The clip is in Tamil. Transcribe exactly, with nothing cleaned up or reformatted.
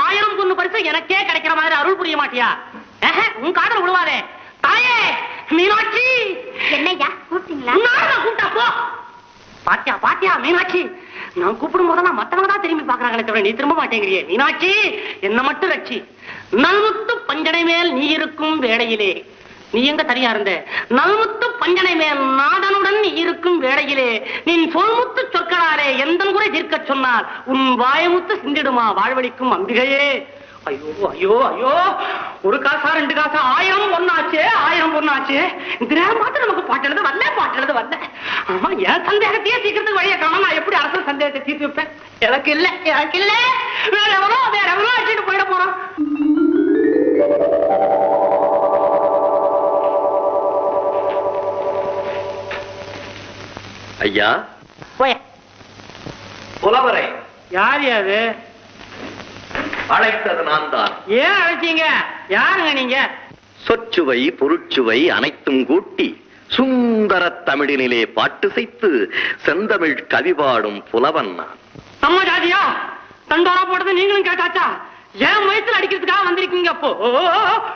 ஆயிரம் பொண்ணு பரிசு எனக்கே கிடைக்கிற மாதிரி அருள் புரிய மாட்டியா? உன் காதல் விழுவாதே. தாயே மீனாட்சி. என்னையா கூப்பிட்டீங்களா? கூப்பிட்டா போ. பாத்தியா பாத்தியா மீனாட்சி, நான் கூப்பிடும் போதெல்லாம் மத்தவங்க தான் திரும்பி பாக்குறாங்களே தவிர நீ திரும்ப மாட்டேங்கிறியே. மீனாட்சி என்ன மட்டும் ரட்சி. நல்முத்து பஞ்சனை மேல் நீ இருக்கும் வேளையிலே, நீ எங்க தனியா இருந்த? நல்முத்து பஞ்சனை மேல் நாதனுடன் நீ இருக்கும் வேளையிலே நின் சொல்முத்து சொற்களாலே எந்த குறை தீர்க்க சொன்னால் உன் வாயமுத்து சிந்திடுமா வாழ்வழிக்கும் அம்பிகையே. ஐயோ ஐயோ ஐயோ, ஒரு காசா ரெண்டு காசா ஆயிரம் பொண்ணாச்சு, ஆயிரம் பொண்ணாச்சு. இந்த நேரம் பார்த்து நமக்கு பாட்டு எழுத வரல, பாட்டு எழுத வரல. ஆமா, என் சந்தேகத்தையே சீக்கிரத்துக்கு வழியை காண நான் எப்படி அரசு சந்தேகத்தை தீர்த்து வைப்பேன்? எனக்கு இல்ல, எனக்கு இல்ல. வேற எவனோ வேற எவனோ வச்சுட்டு போயிட போறோம். ஐயா போய புலவரை. யார் யாரு? அழைத்தது நான் தான். ஏன் அழைச்சீங்க? யாருங்க நீங்க? சொற்சுவை பொருட்சுவை அனைத்தும் கூட்டி சுந்தர தமிழினிலே பாட்டு செய்து செந்தமிழ் கவி பாடும் புலவன் நான். அம்மா ஜாதியா தண்டோரா போட்டது நீங்களும் கேட்டாச்சா? ஏன் வயிற்றுல அடிக்கிறதுக்காக வந்திருக்கீங்க அப்போ?